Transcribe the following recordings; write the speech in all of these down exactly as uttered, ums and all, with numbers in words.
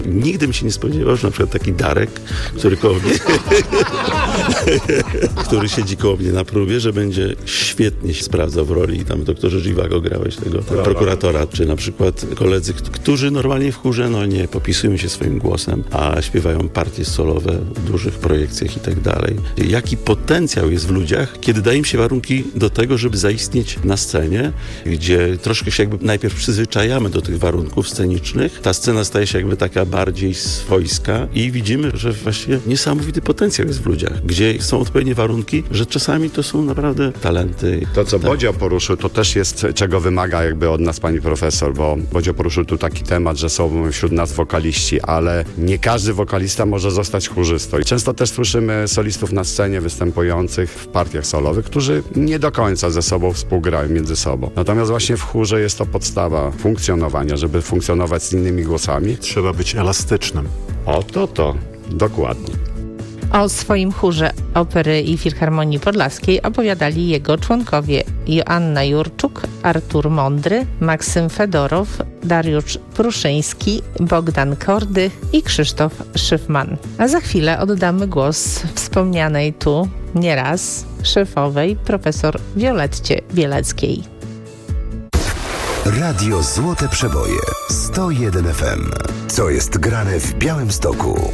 Nigdy bym się nie spodziewał, że na przykład taki Darek, który koło mnie, który siedzi koło mnie na próbie, że będzie świetnie się sprawdzał w roli. Tam doktorze Żiwago grałeś tego tak, prokuratora, czy na przykład koledzy, którzy normalnie w chórze no nie popisują się swoim głosem, a śpiewają partie solowe w dużych projekcjach i tak dalej. Jaki potencjał jest w ludziach, kiedy daje im się warunki do tego, żeby zaistnieć na scenie, gdzie troszkę się jakby najpierw przyzwyczajamy do tych warunków scenicznych. Ta scena staje się jakby taka bardziej swojska i widzimy, że właściwie niesamowity potencjał jest w ludziach, gdzie są odpowiednie warunki, że czasami to są naprawdę talenty. To, co tak. Bodzio poruszył, to też jest, czego wymaga jakby od nas pani profesor, bo Bodzio poruszył tu taki temat, że są wśród nas wokaliści, ale nie każdy wokalista może zostać chórzystą. I często też słyszymy solistów na scenie występujących w partiach solowych, którzy nie do końca ze sobą współgrają między sobą. Natomiast właśnie w chórze jest to podstawa funkcjonowania, żeby funkcjonować z innymi głosami. Trzeba być elastycznym. O, to to. Dokładnie. O swoim chórze Opery i Filharmonii Podlaskiej opowiadali jego członkowie Joanna Jurczuk, Artur Mądry, Maksym Fedorow, Dariusz Pruszyński, Bogdan Kordy i Krzysztof Szyfman. A za chwilę oddamy głos wspomnianej tu nieraz szefowej profesor Violetcie Bieleckiej. Radio Złote Przeboje sto jeden F M. Co jest grane w Białymstoku?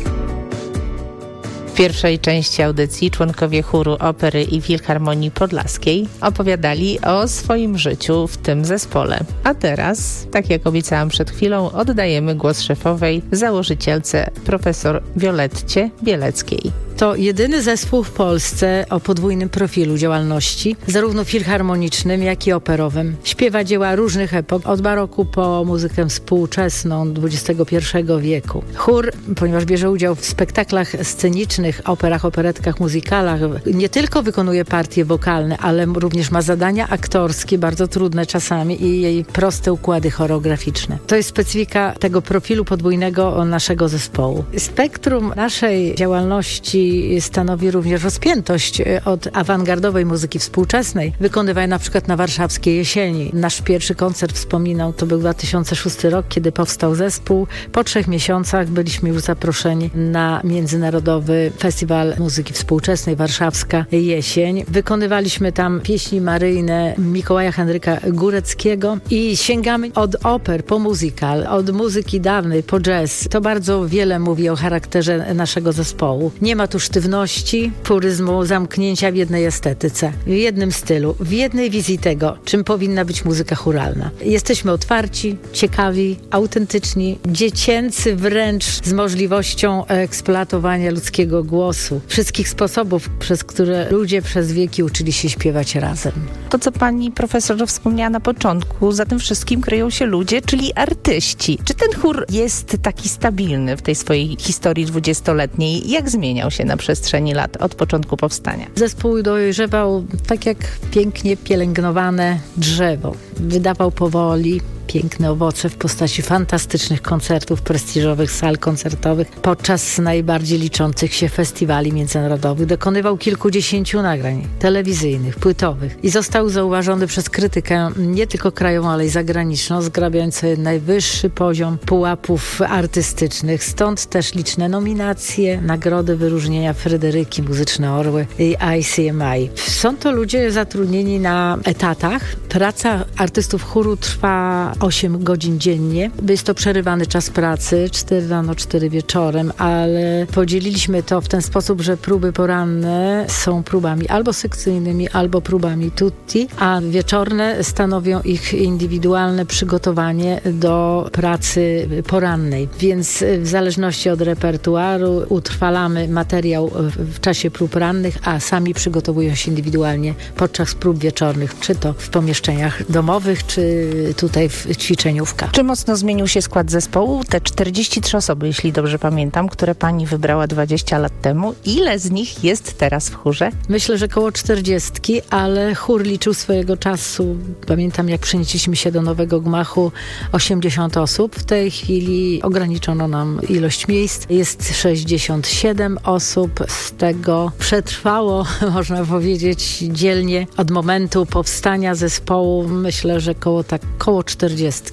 W pierwszej części audycji członkowie chóru Opery i Filharmonii Podlaskiej opowiadali o swoim życiu w tym zespole. A teraz, tak jak obiecałam przed chwilą, oddajemy głos szefowej, założycielce profesor Violetcie Bieleckiej. To jedyny zespół w Polsce o podwójnym profilu działalności, zarówno filharmonicznym, jak i operowym. Śpiewa dzieła różnych epok, od baroku po muzykę współczesną dwudziestego pierwszego wieku. Chór, ponieważ bierze udział w spektaklach scenicznych, operach, operetkach, muzykalach, nie tylko wykonuje partie wokalne, ale również ma zadania aktorskie, bardzo trudne czasami i jej proste układy choreograficzne. To jest specyfika tego profilu podwójnego naszego zespołu. Spektrum naszej działalności stanowi również rozpiętość od awangardowej muzyki współczesnej, wykonywanej na przykład na warszawskiej Jesieni. Nasz pierwszy koncert, wspominał, to był dwa tysiące szósty rok, kiedy powstał zespół. Po trzech miesiącach byliśmy już zaproszeni na Międzynarodowy Festiwal Muzyki Współczesnej Warszawska Jesień. Wykonywaliśmy tam pieśni maryjne Mikołaja Henryka Góreckiego i sięgamy od oper po musical, od muzyki dawnej po jazz. To bardzo wiele mówi o charakterze naszego zespołu. Nie ma tu sztywności, puryzmu, zamknięcia w jednej estetyce, w jednym stylu, w jednej wizji tego, czym powinna być muzyka chóralna. Jesteśmy otwarci, ciekawi, autentyczni, dziecięcy wręcz, z możliwością eksploatowania ludzkiego głosu, wszystkich sposobów, przez które ludzie przez wieki uczyli się śpiewać razem. To, co pani profesor wspomniała na początku, za tym wszystkim kryją się ludzie, czyli artyści. Czy ten chór jest taki stabilny w tej swojej historii dwudziestoletniej? Jak zmieniał się na przestrzeni lat od początku powstania? Zespół dojrzewał tak jak pięknie pielęgnowane drzewo. Wydawał powoli piękne owoce w postaci fantastycznych koncertów, prestiżowych sal koncertowych podczas najbardziej liczących się festiwali międzynarodowych. Dokonywał kilkudziesięciu nagrań telewizyjnych, płytowych i został zauważony przez krytykę nie tylko krajową, ale i zagraniczną, zgrabiając najwyższy poziom pułapów artystycznych. Stąd też liczne nominacje, nagrody, wyróżnienia, Fryderyki, Muzyczne Orły i I C M I. Są to ludzie zatrudnieni na etatach. Praca artystów chóru trwa osiem godzin dziennie. Jest to przerywany czas pracy, cztery rano, cztery wieczorem, ale podzieliliśmy to w ten sposób, że próby poranne są próbami albo sekcyjnymi, albo próbami tutti, a wieczorne stanowią ich indywidualne przygotowanie do pracy porannej. Więc w zależności od repertuaru utrwalamy materiał w czasie prób rannych, a sami przygotowują się indywidualnie podczas prób wieczornych, czy to w pomieszczeniach domowych, czy tutaj w ćwiczeniówkach. Czy mocno zmienił się skład zespołu? Te czterdzieści trzy osoby, jeśli dobrze pamiętam, które pani wybrała dwadzieścia lat temu. Ile z nich jest teraz w chórze? Myślę, że koło czterdziestki, ale chór liczył swojego czasu. Pamiętam, jak przenieśliśmy się do nowego gmachu, osiemdziesiąt osób. W tej chwili ograniczono nam ilość miejsc. Jest sześćdziesiąt siedem osób. Z tego przetrwało, można powiedzieć, dzielnie od momentu powstania zespołu. Myślę, że koło tak koło czterdziestki.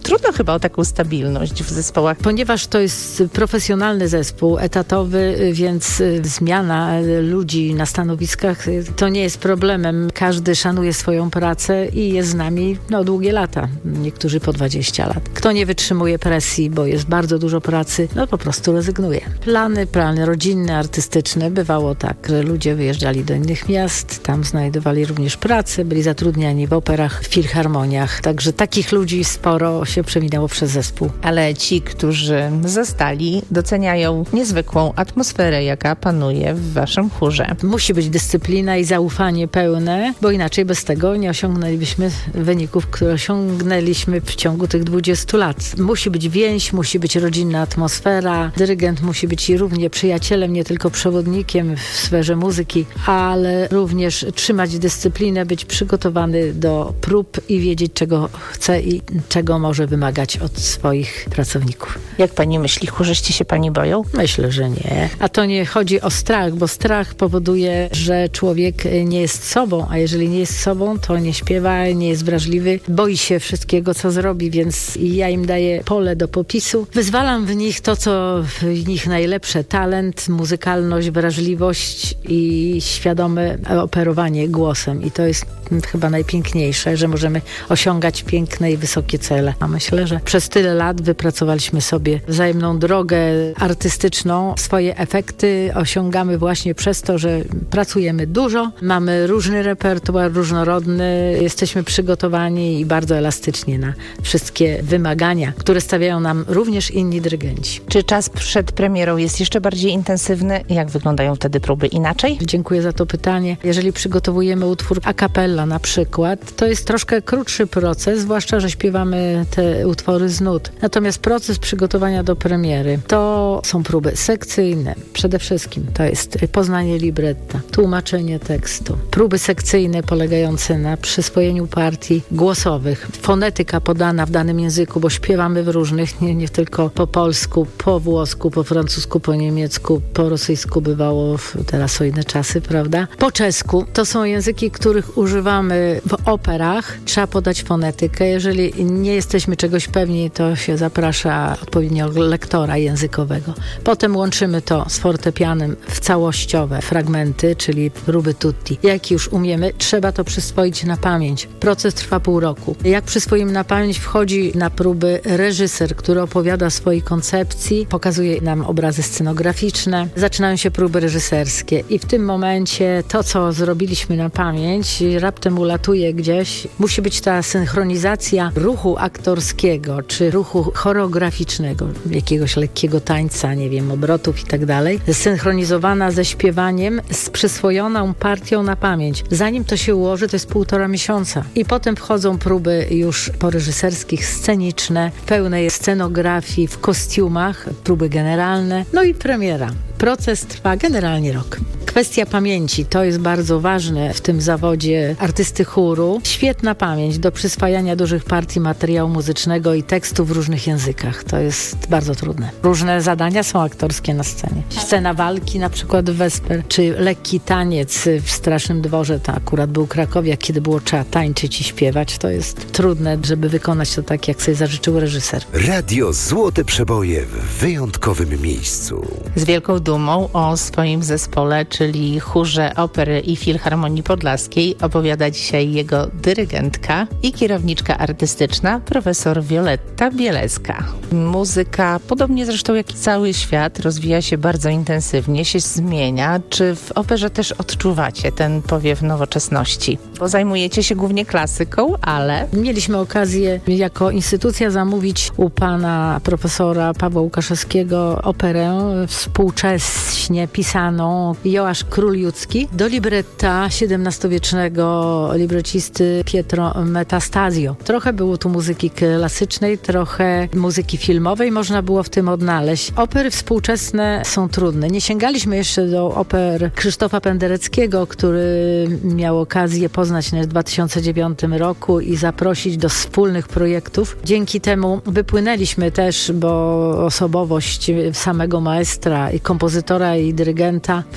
Trudno chyba o taką stabilność w zespołach. Ponieważ to jest profesjonalny zespół, etatowy, więc zmiana ludzi na stanowiskach to nie jest problemem. Każdy szanuje swoją pracę i jest z nami no, długie lata. Niektórzy po dwadzieścia lat. Kto nie wytrzymuje presji, bo jest bardzo dużo pracy, no po prostu rezygnuje. Plany, plany rodzinne, artystyczne. Bywało tak, że ludzie wyjeżdżali do innych miast, tam znajdowali również pracę, byli zatrudniani w operach, w filharmoniach. Także takich ludzi sporo się przeminęło przez zespół. Ale ci, którzy zostali, doceniają niezwykłą atmosferę, jaka panuje w waszym chórze. Musi być dyscyplina i zaufanie pełne, bo inaczej bez tego nie osiągnęlibyśmy wyników, które osiągnęliśmy w ciągu tych dwudziestu lat. Musi być więź, musi być rodzinna atmosfera. Dyrygent musi być i równie przyjacielem, nie tylko przewodnikiem w sferze muzyki, ale również trzymać dyscyplinę, być przygotowany do prób i wiedzieć, czego chce i czego może wymagać od swoich pracowników. Jak pani myśli, chórzyści się pani boją? Myślę, że nie. A to nie chodzi o strach, bo strach powoduje, że człowiek nie jest sobą, a jeżeli nie jest sobą, to nie śpiewa, nie jest wrażliwy, boi się wszystkiego, co zrobi, więc ja im daję pole do popisu. Wyzwalam w nich to, co w nich najlepsze, talent, muzykalność, wrażliwość i świadome operowanie głosem. I to jest chyba najpiękniejsze, że możemy osiągać piękne i wysokie cele. A myślę, że przez tyle lat wypracowaliśmy sobie wzajemną drogę artystyczną. Swoje efekty osiągamy właśnie przez to, że pracujemy dużo, mamy różny repertuar, różnorodny, jesteśmy przygotowani i bardzo elastyczni na wszystkie wymagania, które stawiają nam również inni dyrygenci. Czy czas przed premierą jest jeszcze bardziej intensywny? Jak wyglądają wtedy próby inaczej? Dziękuję za to pytanie. Jeżeli przygotowujemy utwór a cappella na przykład, to jest troszkę krótszy proces, zwłaszcza, że śpiewamy te utwory z nut. Natomiast proces przygotowania do premiery to są próby sekcyjne. Przede wszystkim to jest poznanie libretta, tłumaczenie tekstu. Próby sekcyjne polegające na przyswojeniu partii głosowych. Fonetyka podana w danym języku, bo śpiewamy w różnych, nie, nie tylko po polsku, po włosku, po francusku, po niemiecku, po rosyjsku bywało w, teraz są inne czasy, prawda? Po czesku. To są języki, których używamy w operach. Trzeba podać fonetykę. Jeżeli nie jesteśmy czegoś pewni, to się zaprasza odpowiedniego lektora językowego. Potem łączymy to z fortepianem w całościowe fragmenty, czyli próby tutti. Jak już umiemy, trzeba to przyswoić na pamięć. Proces trwa pół roku. Jak przyswoimy na pamięć, wchodzi na próby reżyser, który opowiada o swojej koncepcji, pokazuje nam obrazy scenograficzne. Zaczynają się próby reżyserskie i w tym momencie to, co zrobiliśmy na pamięć, raptem ulatuje gdzieś. Musi być ta synchronizacja ruchu aktorskiego, czy ruchu choreograficznego, jakiegoś lekkiego tańca, nie wiem, obrotów i tak dalej, zsynchronizowana ze śpiewaniem, z przyswojoną partią na pamięć. Zanim to się ułoży, to jest półtora miesiąca. I potem wchodzą próby już poreżyserskich, sceniczne, pełnej scenografii, w kostiumach, próby generalne, no i premiera. Proces trwa generalnie rok. Kwestia pamięci to jest bardzo ważne w tym zawodzie artysty chóru. Świetna pamięć do przyswajania dużych partii materiału muzycznego i tekstu w różnych językach. To jest bardzo trudne. Różne zadania są aktorskie na scenie. Scena walki na przykład w Wesper, czy lekki taniec w Strasznym Dworze, to akurat był Krakowia, kiedy było trzeba tańczyć i śpiewać. To jest trudne, żeby wykonać to tak, jak sobie zażyczył reżyser. Radio Złote Przeboje w wyjątkowym miejscu. Z wielką dumą o swoim zespole, czyli Chórze Opery i Filharmonii Podlaskiej, opowiada dzisiaj jego dyrygentka i kierowniczka artystyczna, profesor Wioletta Bieleska. Muzyka, podobnie zresztą jak i cały świat, rozwija się bardzo intensywnie, się zmienia. Czy w operze też odczuwacie ten powiew nowoczesności? Bo zajmujecie się głównie klasyką, ale... Mieliśmy okazję jako instytucja zamówić u pana profesora Pawła Łukaszewskiego operę współcześnie pisaną Joasz Król Judzki do libretta siedemnastowiecznego librecisty Pietro Metastasio. Trochę było tu muzyki klasycznej, trochę muzyki filmowej, można było w tym odnaleźć. Opery współczesne są trudne. Nie sięgaliśmy jeszcze do oper Krzysztofa Pendereckiego, który miał okazję poznać w dwa tysiące dziewiątym roku i zaprosić do wspólnych projektów. Dzięki temu wypłynęliśmy też, bo osobowość samego maestra i kompozytora i dyrygenta pociągnęła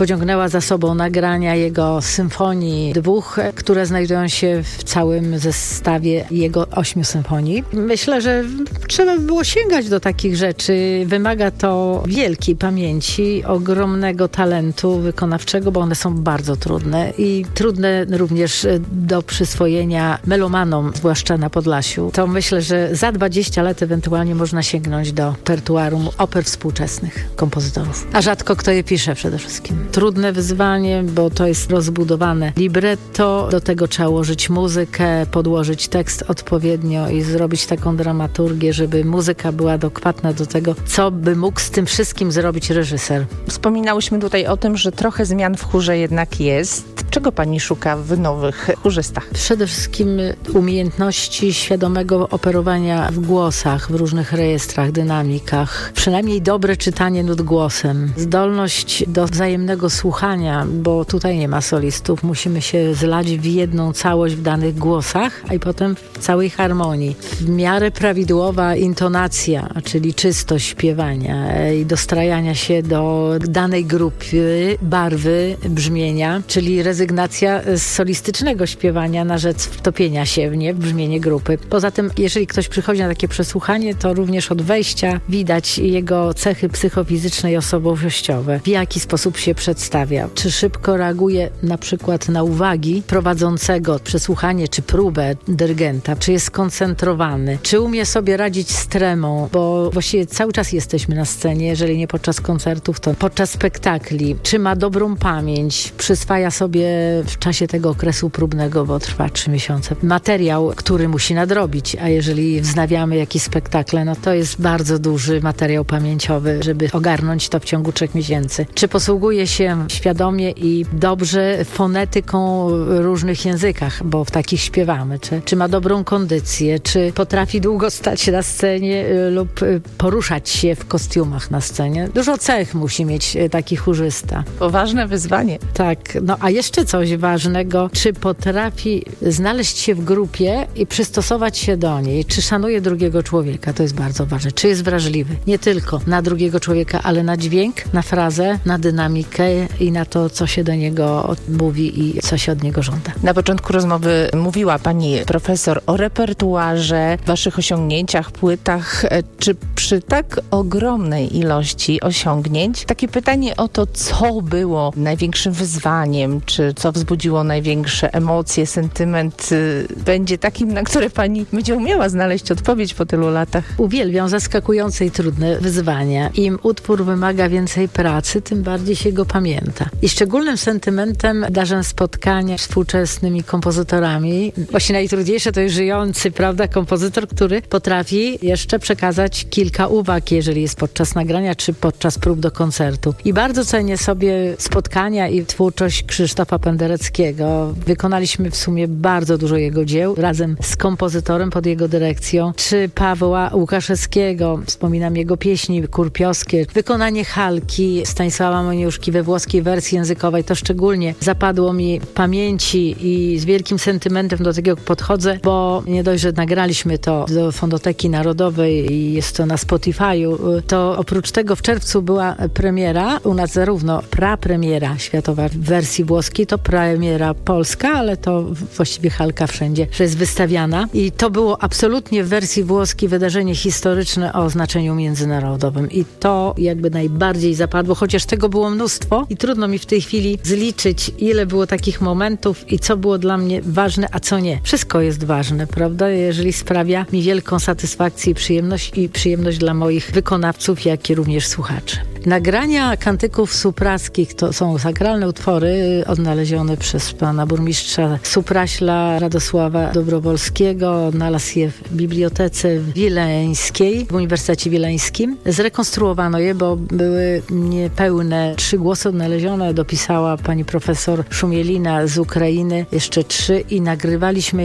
ma za sobą nagrania jego symfonii dwóch, które znajdują się w całym zestawie jego ośmiu symfonii. Myślę, że trzeba by było sięgać do takich rzeczy. Wymaga to wielkiej pamięci, ogromnego talentu wykonawczego, bo one są bardzo trudne i trudne również do przyswojenia melomanom, zwłaszcza na Podlasiu. To myślę, że za dwadzieścia lat ewentualnie można sięgnąć do repertuarum oper współczesnych kompozytorów. A rzadko kto je pisze przede wszystkim. Trudne wyzwanie, bo to jest rozbudowane libretto, do tego trzeba ułożyć muzykę, podłożyć tekst odpowiednio i zrobić taką dramaturgię, żeby muzyka była adekwatna do tego, co by mógł z tym wszystkim zrobić reżyser. Wspominałyśmy tutaj o tym, że trochę zmian w chórze jednak jest. Czego pani szuka w nowych chórzystach? Przede wszystkim umiejętności świadomego operowania w głosach, w różnych rejestrach, dynamikach. Przynajmniej dobre czytanie nut głosem. Zdolność do wzajemnego słuchania, bo tutaj nie ma solistów. Musimy się zlać w jedną całość w danych głosach, a i potem w całej harmonii. W miarę prawidłowa intonacja, czyli czystość śpiewania i dostrajania się do danej grupy, barwy, brzmienia, czyli rezygnacja z solistycznego śpiewania na rzecz wtopienia się w nie, w brzmienie grupy. Poza tym, jeżeli ktoś przychodzi na takie przesłuchanie, to również od wejścia widać jego cechy psychofizyczne i osobowościowe. W jaki sposób się przedstawia. Czy szybko reaguje na przykład na uwagi prowadzącego przesłuchanie czy próbę dyrygenta, czy jest skoncentrowany, czy umie sobie radzić z tremą, bo właściwie cały czas jesteśmy na scenie, jeżeli nie podczas koncertów, to podczas spektakli. Czy ma dobrą pamięć, przyswaja sobie w czasie tego okresu próbnego, bo trwa trzy miesiące, materiał, który musi nadrobić, a jeżeli wznawiamy jakieś spektakle, no to jest bardzo duży materiał pamięciowy, żeby ogarnąć to w ciągu trzech miesięcy. Czy posługuje się świadomie i dobrze fonetyką w różnych językach, bo w takich śpiewamy, czy, czy ma dobrą kondycję, czy potrafi długo stać na scenie y, lub y, poruszać się w kostiumach na scenie. Dużo cech musi mieć y, taki chórzysta. Poważne wyzwanie. Tak, no a jeszcze coś ważnego, czy potrafi znaleźć się w grupie i przystosować się do niej, czy szanuje drugiego człowieka, to jest bardzo ważne, czy jest wrażliwy, nie tylko na drugiego człowieka, ale na dźwięk, na frazę, na dynamikę i na to, co się do niego mówi i co się od niego żąda. Na początku rozmowy mówiła pani profesor o repertuarze, waszych osiągnięciach, płytach. Czy przy tak ogromnej ilości osiągnięć, takie pytanie o to, co było największym wyzwaniem, czy co wzbudziło największe emocje, sentyment, będzie takim, na które pani będzie umiała znaleźć odpowiedź po tylu latach? Uwielbiam zaskakujące i trudne wyzwania. Im utwór wymaga więcej pracy, tym bardziej się go pamięta. I szczególnym sentymentem darzę spotkania z współczesnymi kompozytorami. Właśnie najtrudniejsze to jest żyjący, prawda, kompozytor, który potrafi jeszcze przekazać kilka uwag, jeżeli jest podczas nagrania, czy podczas prób do koncertu. I bardzo cenię sobie spotkania i twórczość Krzysztofa Pendereckiego. Wykonaliśmy w sumie bardzo dużo jego dzieł, razem z kompozytorem pod jego dyrekcją, czy Pawła Łukaszewskiego, wspominam jego pieśni kurpiowskie, wykonanie Halki Stanisława Moniuszki we włoskiej wersji językowej, to szczególnie zapadło mi w pamięci i z wielkim sentymentem do tego podchodzę, bo nie dość, że nagraliśmy to do Fondoteki Narodowej i jest to na Spotify'u, to oprócz tego w czerwcu była premiera, u nas zarówno prapremiera światowa w wersji włoskiej, to premiera polska, ale to właściwie Halka wszędzie, że jest wystawiana i to było absolutnie w wersji włoskiej wydarzenie historyczne o znaczeniu międzynarodowym i to jakby najbardziej zapadło, chociaż tego było mnóstwo i trudno mi w tej chwili zliczyć, ile było takich momentów i co było dla mnie ważne, a co nie. Wszystko jest ważne, prawda? Jeżeli sprawia mi wielką satysfakcję i przyjemność i przyjemność dla moich wykonawców, jak i również słuchaczy. Nagrania kantyków suprackich to są sakralne utwory odnalezione przez pana burmistrza Supraśla Radosława Dobrowolskiego. Odnalazł je w Bibliotece Wileńskiej, w Uniwersytecie Wileńskim. Zrekonstruowano je, bo były niepełne. Trzy głosy odnalezione dopisała pani profesor Szumielina z Ukrainy, jeszcze trzy i nagrywaliśmy je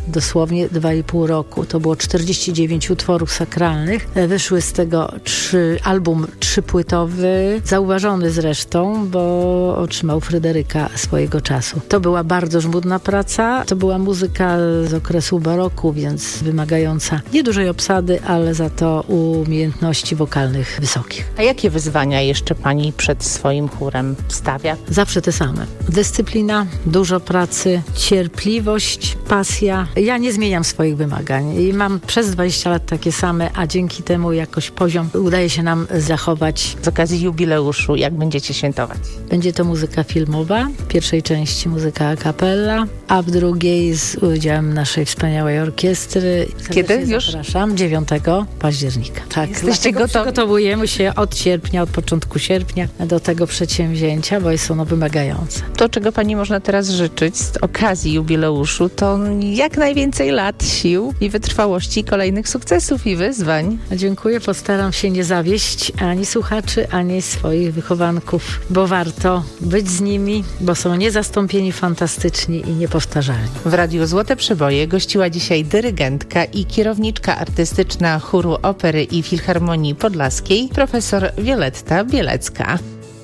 dosłownie dwa i pół roku. To było czterdzieści dziewięć utworów sakralnych. Wyszły z tego trzy, album trzypłytowy, zauważony zresztą, bo otrzymał Fryderyka swojego czasu. To była bardzo żmudna praca. To była muzyka z okresu baroku, więc wymagająca niedużej obsady, ale za to umiejętności wokalnych wysokich. A jakie wyzwania jeszcze pani przed swoim chórem stawia? Zawsze te same. Dyscyplina, dużo pracy, cierpliwość, pasja. Ja nie zmieniam swoich wymagań i mam przez dwadzieścia lat takie same, a dzięki temu jakoś poziom udaje się nam zachować. Z okazji jubileuszu, jak będziecie świętować? Będzie to muzyka filmowa, w pierwszej części muzyka a cappella, a w drugiej z udziałem naszej wspaniałej orkiestry. Kiedy już? Zapraszam, dziewiątego października. Tak, jesteście gotowi? Przygotowujemy się od sierpnia, od początku sierpnia do tego przedsięwzięcia, bo jest ono wymagające. To, czego pani można teraz życzyć z okazji jubileuszu, to jak najwięcej lat, sił i wytrwałości, kolejnych sukcesów i wyzwań. Dziękuję, postaram się nie zawieść ani słuchaczy, ani swoich wychowanków, bo warto być z nimi, bo są niezastąpieni, fantastyczni i niepowtarzalni. W Radiu Złote Przeboje gościła dzisiaj dyrygentka i kierowniczka artystyczna chóru Opery i Filharmonii Podlaskiej, profesor Wioletta Bielecka.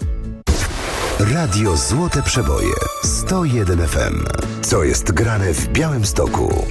Radio Złote Przeboje sto jeden F M. Co jest grane w Białymstoku?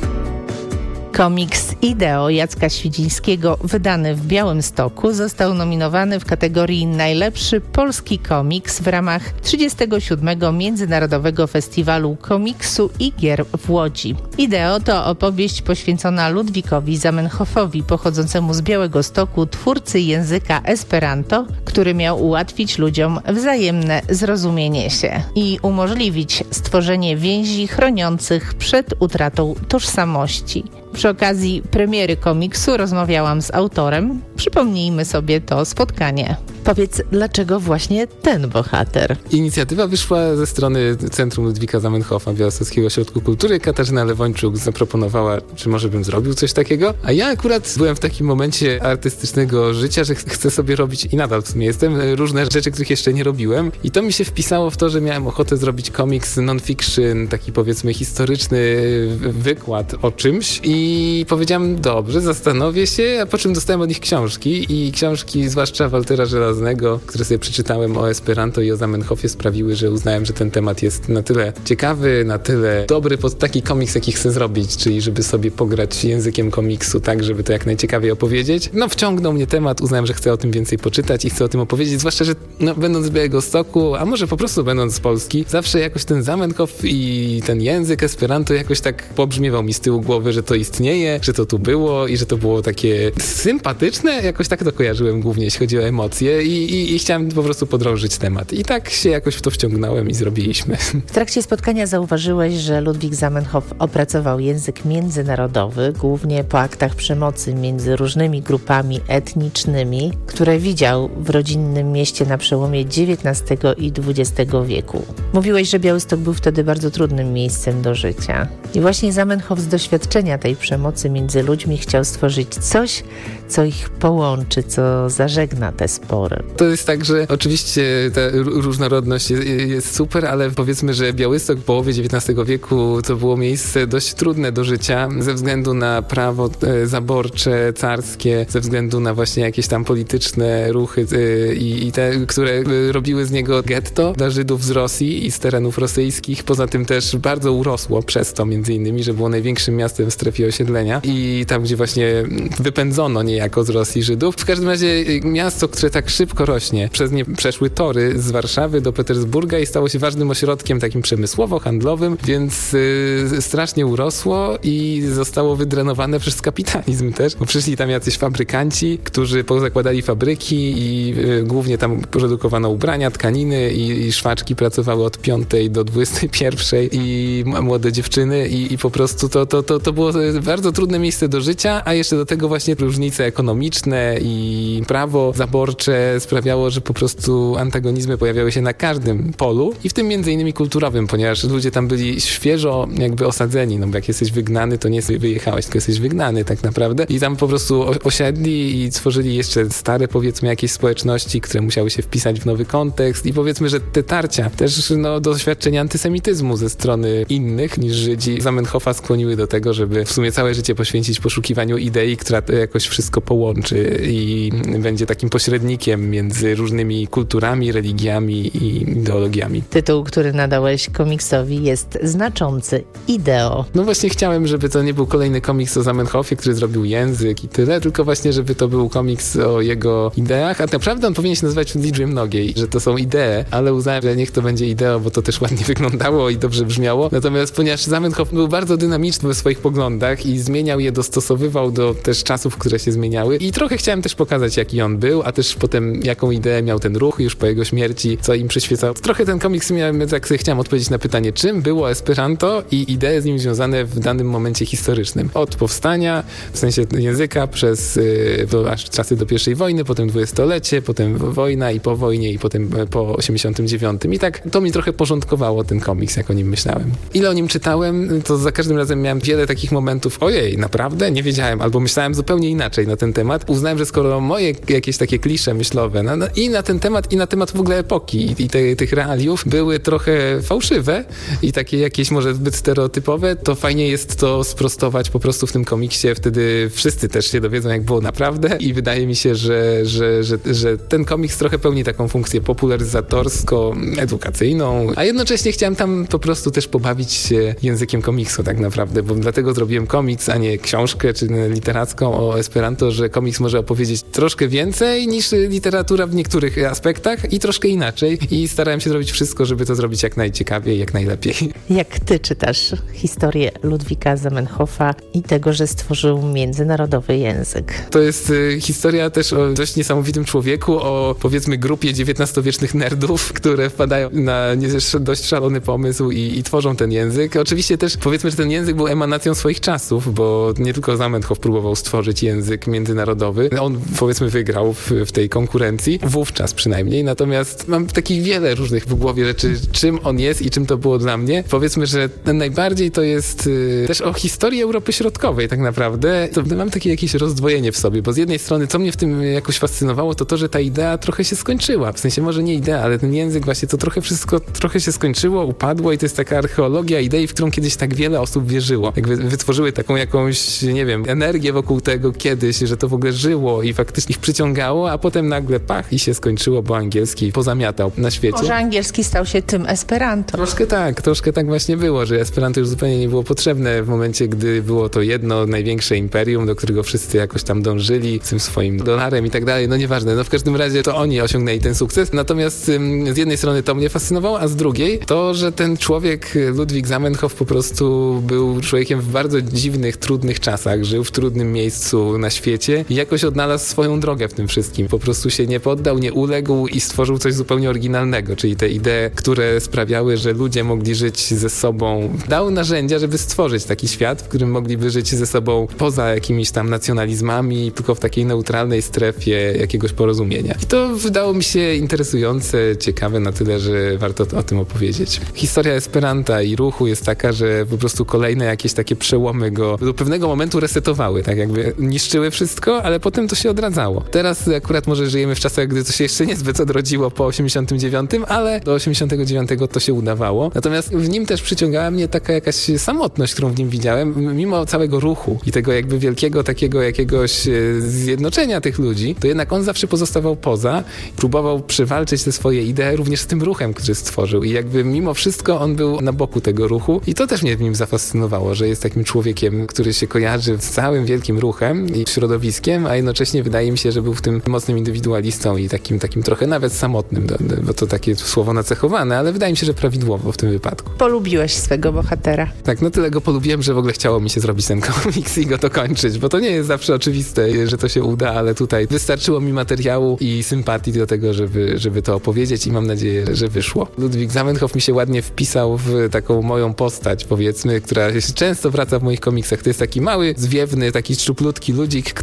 Komiks Ideo Jacka Świdzińskiego, wydany w Białymstoku, został nominowany w kategorii Najlepszy polski komiks w ramach trzydziestego siódmego Międzynarodowego Festiwalu Komiksu i Gier w Łodzi. Ideo to opowieść poświęcona Ludwikowi Zamenhofowi, pochodzącemu z Białegostoku, twórcy języka Esperanto, który miał ułatwić ludziom wzajemne zrozumienie się i umożliwić stworzenie więzi chroniących przed utratą tożsamości. Przy okazji premiery komiksu rozmawiałam z autorem. Przypomnijmy sobie to spotkanie. Powiedz, dlaczego właśnie ten bohater? Inicjatywa wyszła ze strony Centrum Ludwika Zamenhofa, Białostockiego Ośrodku Kultury. Katarzyna Lewończuk zaproponowała, czy może bym zrobił coś takiego. A ja akurat byłem w takim momencie artystycznego życia, że chcę sobie robić, i nadal w sumie jestem, różne rzeczy, których jeszcze nie robiłem. I to mi się wpisało w to, że miałem ochotę zrobić komiks non-fiction, taki powiedzmy historyczny wykład o czymś. I powiedziałem, dobrze, zastanowię się, a po czym dostałem od nich książki. I książki, zwłaszcza Waltera Żelaznego, które sobie przeczytałem o Esperanto i o Zamenhofie, sprawiły, że uznałem, że ten temat jest na tyle ciekawy, na tyle dobry pod taki komiks, jaki chcę zrobić, czyli żeby sobie pograć językiem komiksu tak, żeby to jak najciekawiej opowiedzieć. No wciągnął mnie temat, uznałem, że chcę o tym więcej poczytać i chcę o tym opowiedzieć, zwłaszcza, że no, będąc z Białegostoku, a może po prostu będąc z Polski, zawsze jakoś ten Zamenhof i ten język Esperanto jakoś tak pobrzmiewał mi z tyłu głowy, że to istnieje, że to tu było i że to było takie sympatyczne. Jakoś tak to kojarzyłem głównie, jeśli chodzi o emocje i, i, i chciałem po prostu podrążyć temat. I tak się jakoś w to wciągnąłem i zrobiliśmy. W trakcie spotkania zauważyłeś, że Ludwik Zamenhof opracował język międzynarodowy, głównie po aktach przemocy między różnymi grupami etnicznymi, które widział w rodzinnym mieście na przełomie dziewiętnastego i dwudziestego wieku. Mówiłeś, że Białystok był wtedy bardzo trudnym miejscem do życia. I właśnie Zamenhof z doświadczenia tej przemocy między ludźmi chciał stworzyć coś, co ich połączy, co zażegna te spory. To jest tak, że oczywiście ta różnorodność jest, jest super, ale powiedzmy, że Białystok w połowie dziewiętnastego wieku to było miejsce dość trudne do życia ze względu na prawo zaborcze, carskie, ze względu na właśnie jakieś tam polityczne ruchy i, i te, które robiły z niego getto dla Żydów z Rosji i z terenów rosyjskich. Poza tym też bardzo urosło przez to między innymi, że było największym miastem w strefie osiedlenia i tam, gdzie właśnie wypędzono niejako z Rosji Żydów. W każdym razie miasto, które tak szybko rośnie, przez nie przeszły tory z Warszawy do Petersburga i stało się ważnym ośrodkiem takim przemysłowo-handlowym, więc y, strasznie urosło i zostało wydrenowane przez kapitalizm też, bo przyszli tam jacyś fabrykanci, którzy pozakładali fabryki i y, głównie tam produkowano ubrania, tkaniny i, i szwaczki pracowały od piątej do dwudziestej pierwszej i młode dziewczyny i, i po prostu to, to, to, to było bardzo trudne miejsce do życia, a jeszcze do tego właśnie różnice ekonomiczne polityczne i prawo zaborcze sprawiało, że po prostu antagonizmy pojawiały się na każdym polu i w tym między innymi kulturowym, ponieważ ludzie tam byli świeżo jakby osadzeni, no bo jak jesteś wygnany, to nie sobie wyjechałeś, tylko jesteś wygnany tak naprawdę i tam po prostu osiedli i tworzyli jeszcze stare, powiedzmy, jakieś społeczności, które musiały się wpisać w nowy kontekst i powiedzmy, że te tarcia też no, do doświadczenia antysemityzmu ze strony innych niż Żydzi Zamenhofa skłoniły do tego, żeby w sumie całe życie poświęcić poszukiwaniu idei, która to jakoś wszystko połączy i będzie takim pośrednikiem między różnymi kulturami, religiami i ideologiami. Tytuł, który nadałeś komiksowi, jest znaczący: Ideo. No właśnie chciałem, żeby to nie był kolejny komiks o Zamenhofie, który zrobił język i tyle, tylko właśnie, żeby to był komiks o jego ideach, a naprawdę on powinien się nazywać Liczbie Mnogiej, że to są idee, ale uznałem, że niech to będzie ideo, bo to też ładnie wyglądało i dobrze brzmiało. Natomiast ponieważ Zamenhof był bardzo dynamiczny we swoich poglądach i zmieniał je, dostosowywał do też czasów, które się zmieniały i trochę chciałem też pokazać, jaki on był, a też potem jaką ideę miał ten ruch już po jego śmierci, co im przyświecał. Trochę ten komiks miałem, tak sobie chciałem odpowiedzieć na pytanie, czym było Esperanto i idee z nim związane w danym momencie historycznym. Od powstania, w sensie języka, przez yy, aż czasy do pierwszej wojny, potem dwudziestolecie, potem wojna i po wojnie i potem po osiemdziesiątym dziewiątym. I tak to mi trochę porządkowało ten komiks, jak o nim myślałem. Ile o nim czytałem, to za każdym razem miałem wiele takich momentów, ojej, naprawdę? Nie wiedziałem, albo myślałem zupełnie inaczej na ten temat. Uznałem, że skoro moje jakieś takie klisze myślowe no, no, i na ten temat, i na temat w ogóle epoki i te, tych realiów były trochę fałszywe i takie jakieś może zbyt stereotypowe, to fajnie jest to sprostować po prostu w tym komiksie. Wtedy wszyscy też się dowiedzą, jak było naprawdę i wydaje mi się, że, że, że, że ten komiks trochę pełni taką funkcję popularyzatorsko-edukacyjną, a jednocześnie chciałem tam po prostu też pobawić się językiem komiksu tak naprawdę, bo dlatego zrobiłem komiks, a nie książkę czy literacką o Esperanto, że komiks może opowiedzieć troszkę więcej niż literatura w niektórych aspektach i troszkę inaczej i starałem się zrobić wszystko, żeby to zrobić jak najciekawiej, jak najlepiej. Jak ty czytasz historię Ludwika Zamenhofa i tego, że stworzył międzynarodowy język? To jest y, historia też o dość niesamowitym człowieku, o powiedzmy grupie dziewiętnastowiecznych nerdów, które wpadają na nie, dość szalony pomysł i, i tworzą ten język. Oczywiście też powiedzmy, że ten język był emanacją swoich czasów, bo nie tylko Zamenhof próbował stworzyć język międzynarodowy. On powiedzmy wygrał w, w tej konkurencji, wówczas przynajmniej, natomiast mam takich wiele różnych w głowie rzeczy, czym on jest i czym to było dla mnie. Powiedzmy, że najbardziej to jest y, też o historii Europy Środkowej tak naprawdę. To mam takie jakieś rozdwojenie w sobie, bo z jednej strony, co mnie w tym jakoś fascynowało, to to, że ta idea trochę się skończyła. W sensie może nie idea, ale ten język właśnie, to trochę wszystko trochę się skończyło, upadło i to jest taka archeologia idei, w którą kiedyś tak wiele osób wierzyło. Jakby wytworzyły taką jakąś, nie wiem, energię wokół tego kiedyś, że to w ogóle żyło i faktycznie ich przyciągało, a potem nagle pach i się skończyło, bo angielski pozamiatał na świecie. Może angielski stał się tym Esperanto. Troszkę tak, troszkę tak właśnie było, że Esperanto już zupełnie nie było potrzebne w momencie, gdy było to jedno największe imperium, do którego wszyscy jakoś tam dążyli z tym swoim dolarem i tak dalej. No nieważne, no w każdym razie to oni osiągnęli ten sukces. Natomiast ym, z jednej strony to mnie fascynowało, a z drugiej to, że ten człowiek, Ludwik Zamenhof, po prostu był człowiekiem w bardzo dziwnych, trudnych czasach, żył w trudnym miejscu na świecie i jakoś odnalazł swoją drogę w tym wszystkim. Po prostu się nie poddał, nie uległ i stworzył coś zupełnie oryginalnego, czyli te idee, które sprawiały, że ludzie mogli żyć ze sobą. Dał narzędzia, żeby stworzyć taki świat, w którym mogliby żyć ze sobą poza jakimiś tam nacjonalizmami, tylko w takiej neutralnej strefie jakiegoś porozumienia. I to wydało mi się interesujące, ciekawe na tyle, że warto o tym opowiedzieć. Historia Esperanta i ruchu jest taka, że po prostu kolejne jakieś takie przełomy go do pewnego momentu resetowały, tak jakby niszczyły wszystko, ale potem to się odradzało. Teraz akurat może żyjemy w czasach, gdy to się jeszcze niezbyt odrodziło po osiemdziesiątym dziewiątym, ale do osiemdziesiątego dziewiątego to się udawało. Natomiast w nim też przyciągała mnie taka jakaś samotność, którą w nim widziałem, mimo całego ruchu i tego jakby wielkiego takiego jakiegoś zjednoczenia tych ludzi, to jednak on zawsze pozostawał poza, próbował przywalczyć te swoje idee również z tym ruchem, który stworzył i jakby mimo wszystko on był na boku tego ruchu i to też mnie w nim zafascynowało, że jest takim człowiekiem, który się kojarzy z całym wielkim ruchem i środowiskiem, a jednocześnie wydaje mi się, że był w tym mocnym indywidualistą i takim, takim trochę nawet samotnym, bo to takie słowo nacechowane, ale wydaje mi się, że prawidłowo w tym wypadku. Polubiłeś swego bohatera. Tak, no tyle go polubiłem, że w ogóle chciało mi się zrobić ten komiks i go dokończyć, bo to nie jest zawsze oczywiste, że to się uda, ale tutaj wystarczyło mi materiału i sympatii do tego, żeby, żeby to opowiedzieć i mam nadzieję, że wyszło. Ludwik Zamenhof mi się ładnie wpisał w taką moją postać, powiedzmy, która często wraca w moich komiksach. To jest taki mały, zwiewny, taki szczuplutki ludzik, który dostaje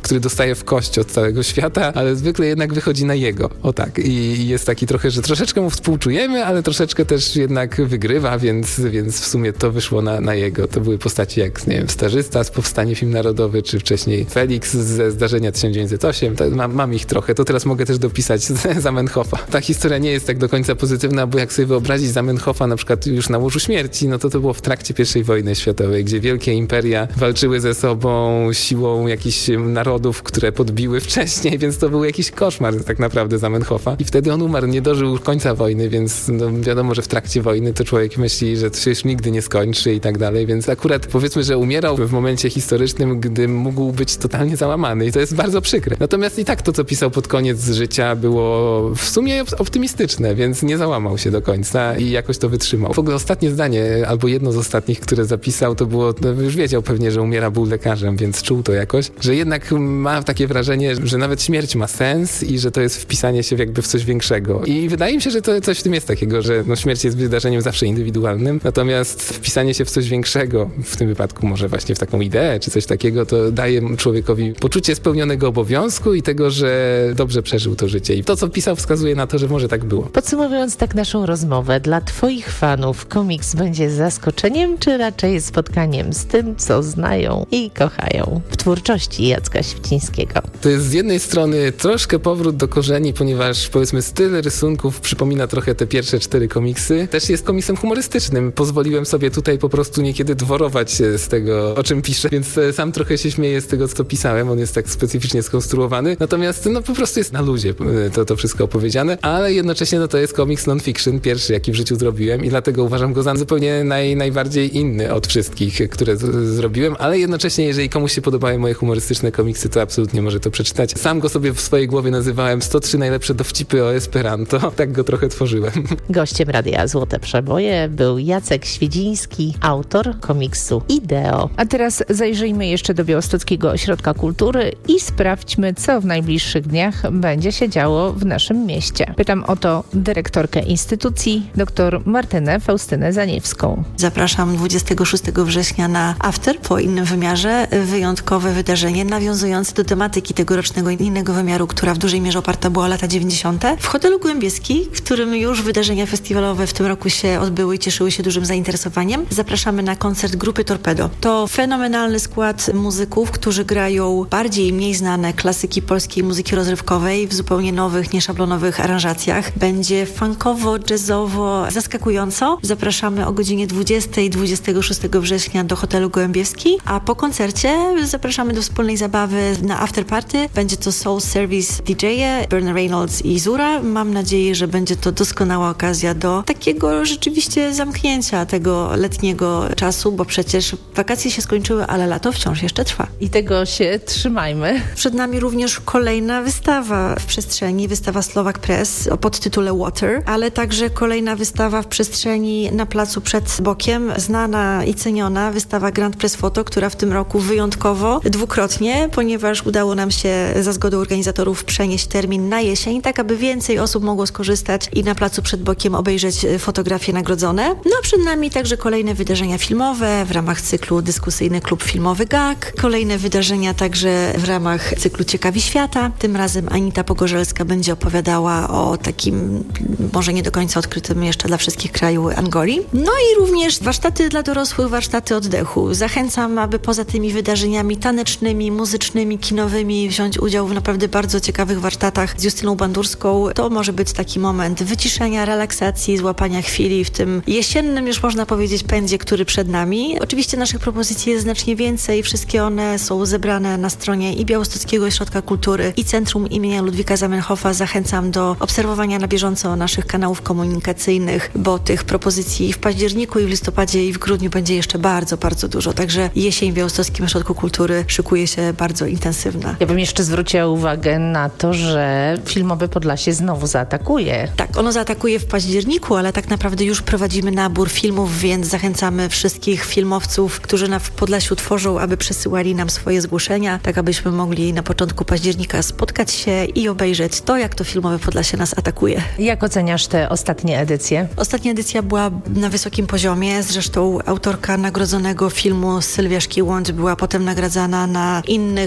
dostaje w kość od całego świata, ale zwykle jednak wychodzi na jego. O tak. I jest taki trochę, że troszeczkę mu współczujemy, ale troszeczkę też jednak wygrywa, więc, więc w sumie to wyszło na, na jego. To były postaci jak, nie wiem, Starzysta z Powstanie Film Narodowy, czy wcześniej Felix ze Zdarzenia tysiąc dziewięćset osiem. To mam, mam ich trochę. To teraz mogę też dopisać Zamenhofa. Ta historia nie jest tak do końca pozytywna, bo jak sobie wyobrazić Zamenhofa na przykład już na łożu śmierci, no to to było w trakcie pierwszej wojny światowej, gdzie wielkie imperia walczyły ze sobą siłą jakichś narodów, które podbiły wcześniej, więc to był jakiś koszmar tak naprawdę Zamenhofa. I wtedy on umarł, nie dożył końca wojny, więc no, wiadomo, że w trakcie wojny to człowiek myśli, że to się już nigdy nie skończy i tak dalej, więc akurat powiedzmy, że umierał w momencie historycznym, gdy mógł być totalnie załamany i to jest bardzo przykre. Natomiast i tak to, co pisał pod koniec życia, było w sumie optymistyczne, więc nie załamał się do końca i jakoś to wytrzymał. W ogóle ostatnie zdanie, albo jedno z ostatnich, które zapisał, to było, no, już wiedział pewnie, że umiera, był lekarzem, więc czuł to jakoś, że jednak ma takie wrażenie, że nawet śmierć ma sens i że to jest wpisanie się jakby w coś większego. I wydaje mi się, że to coś w tym jest takiego, że no, śmierć jest wydarzeniem zawsze indywidualnym, natomiast wpisanie się w coś większego, w tym wypadku może właśnie w taką ideę, czy coś takiego, to daje człowiekowi poczucie spełnionego obowiązku i tego, że dobrze przeżył to życie. I to, co pisał, wskazuje na to, że może tak było. Podsumowując tak naszą rozmowę, dla twoich fanów komiks będzie zaskoczeniem, czy raczej spotkaniem z tym, co znają i kochają w twórczości Jacka Świecińskiego? To jest z jednej strony troszkę powrót do korzeni, ponieważ powiedzmy styl rysunków przypomina trochę te pierwsze cztery komiksy. Też jest komiksem humorystycznym. Pozwoliłem sobie tutaj po prostu niekiedy dworować z tego, o czym piszę, więc sam trochę się śmieję z tego, co pisałem. On jest tak specyficznie skonstruowany. Natomiast no po prostu jest na luzie to, to wszystko opowiedziane, ale jednocześnie no, to jest komiks non-fiction, pierwszy, jaki w życiu zrobiłem i dlatego uważam go za zupełnie naj, najbardziej inny od wszystkich, które z- zrobiłem, ale jednocześnie, jeżeli komuś się podobają moje humorystyczne komiksy, to absolutnie może to przeczytać. Sam go sobie w swojej głowie nazywałem sto trzy najlepsze dowcipy o Esperanto. Tak go trochę tworzyłem. Gościem Radia Złote Przeboje był Jacek Świeciński, autor komiksu Ideo. A teraz zajrzyjmy jeszcze do Białostockiego Ośrodka Kultury i sprawdźmy, co w najbliższych dniach będzie się działo w naszym mieście. Pytam o to dyrektorkę instytucji, dr Martynę Faustynę Zaniewską. Zapraszam dwudziestego szóstego września na After po innym wymiarze. Wyjątkowe wydarzenie nawiązujące do tematyki tegorocznego innego wymiaru, która w dużej mierze oparta była o lata dziewięćdziesiąte. W hotelu Głębieski, w którym już wydarzenia festiwalowe w tym roku się odbyły i cieszyły się dużym zainteresowaniem. Zapraszamy na koncert grupy Torpedo. To fenomenalny skład muzyków, którzy grają bardziej i mniej znane klasyki polskiej muzyki rozrywkowej w zupełnie nowych, nieszablonowych aranżacjach. Będzie funkowo, jazzowo, zaskakująco. Zapraszamy o godzinie dwudziestej dwudziestego szóstego września do hotelu Gołębieski, a po koncercie zapraszamy do wspólnej zabawy na afterparty. Będzie to Soul Service D J-e, Bernard Reynolds i Zura. Mam nadzieję, że będzie to doskonała okazja do takiego rzeczywiście zamknięcia tego letniego czasu, bo przecież wakacje się skończyły, ale lato wciąż jeszcze trwa. I tego się trzymajmy. Przed nami również kolejna wystawa w przestrzeni, wystawa Slovak Press o podtytule Water, ale także kolejna wystawa w przestrzeni na placu przed bokiem, znana i ceniona wystawa Grand Press Photo, która w tym roku wyjątkowo dwukrotnie, ponieważ udało nam się za zgodą organizatorów przenieść termin na jesień, tak aby więcej osób mogło skorzystać i na placu przed bokiem obejrzeć fotografie nagrodzone. No a przed nami także kolejne wydarzenia filmowe w ramach cyklu Dyskusyjny Klub Filmowy G A K, kolejne wydarzenia także w ramach cyklu Ciekawi Świata. Tym razem Anita Pogorzelska będzie opowiadała o takim może nie do końca odkrytym jeszcze dla wszystkich kraju Angolii. No i również warsztaty dla dorosłych, warsztaty oddechu. Zachęcam, aby poza tymi wydarzeniami tanecznymi, muzycznymi, kinowymi wziąć udział w naprawdę bardzo ciekawych warsztatach z Justyną Bandurską. To może być taki moment wyciszenia, relaksacji, złapania chwili w tym jesiennym, już można powiedzieć, pędzie, który przed nami. Oczywiście naszych propozycji jest znacznie więcej. Wszystkie one są zebrane na stronie i Białostockiego Ośrodka Kultury, i Centrum imienia Ludwika Zamenhofa. Zachęcam do obserwowania na bieżąco naszych kanałów komunikacyjnych, bo tych propozycji w październiku i w listopadzie i w grudniu będzie jeszcze bardzo, bardzo dużo. Także jesień w Białostockim Ośrodku Kultury szykuje się bardzo intensywna. Ja bym jeszcze zwróciła uwagę na to, że Filmowe Podlasie znowu zaatakuje. Tak, ono zaatakuje w październiku, ale tak naprawdę już prowadzimy nabór filmów, więc zachęcamy wszystkich filmowców, którzy na Podlasiu tworzą, aby przesyłali nam swoje zgłoszenia, tak abyśmy mogli na początku października spotkać się i obejrzeć to, jak to Filmowe Podlasie nas atakuje. Jak oceniasz te ostatnie edycje? Ostatnia edycja była na wysokim poziomie, zresztą autorka nagrodzonego filmu Sylwia Szkiłądź była potem nagradzana na innych prestiżowych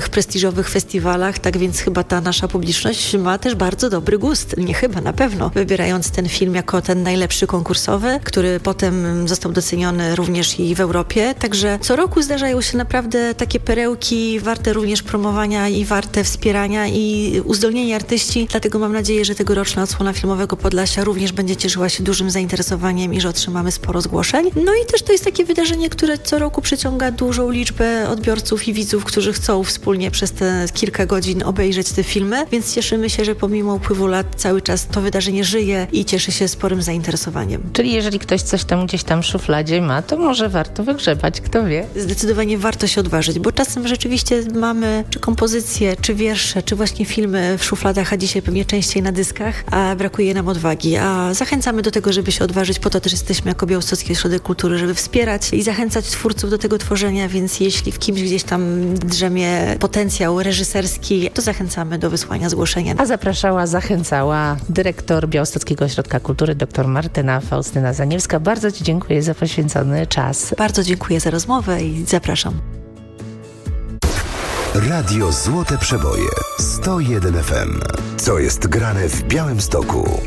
młodzieżowych festiwalach, tak więc chyba ta nasza publiczność ma też bardzo dobry gust, nie chyba, na pewno, wybierając ten film jako ten najlepszy konkursowy, który potem został doceniony również i w Europie, także co roku zdarzają się naprawdę takie perełki warte również promowania i warte wspierania i uzdolnieni artyści, dlatego mam nadzieję, że tegoroczna odsłona filmowego Podlasia również będzie cieszyła się dużym zainteresowaniem i że otrzymamy sporo zgłoszeń. No i też to jest takie wydarzenie, które co roku przyciąga dużą liczbę odbiorców i widzów, którzy chcą wspólnie przez te kilka godzin obejrzeć te filmy, więc cieszymy się, że pomimo upływu lat cały czas to wydarzenie żyje i cieszy się sporym zainteresowaniem. Czyli jeżeli ktoś coś tam gdzieś tam w szufladzie ma, to może warto wygrzebać, kto wie. Zdecydowanie warto się odważyć, bo czasem rzeczywiście mamy czy kompozycje, czy wiersze, czy właśnie filmy w szufladach, a dzisiaj pewnie częściej na dyskach, a brakuje nam odwagi. A zachęcamy do tego, żeby się odważyć, po to też jesteśmy jako Białostocki Ośrodek Kultury, żeby wspierać i zachęcać twórców do tego tworzenia, więc jeśli w kimś gdzieś tam drzemie potencjał reżyserski, to zachęcamy do wysłania zgłoszenia. A zapraszała, zachęcała dyrektor Białostockiego Ośrodka Kultury dr Martyna Faustyna Zaniewska. Bardzo Ci dziękuję za poświęcony czas. Bardzo dziękuję za rozmowę i zapraszam. Radio Złote Przeboje sto jeden F M. Co jest grane w Białymstoku?